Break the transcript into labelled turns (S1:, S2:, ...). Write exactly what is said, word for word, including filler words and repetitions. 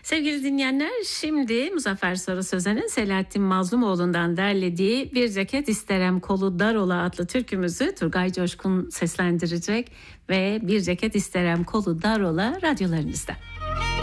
S1: Sevgili dinleyenler, şimdi Muzaffer Sarı Sözen'in Selahattin Mazlumoğlu'ndan derlediği Bir Ceket İsterem Kolu Dar Ola adlı türkümüzü Turgay Coşkun seslendirecek ve Bir Ceket İsterem Kolu Dar Ola radyolarınızda.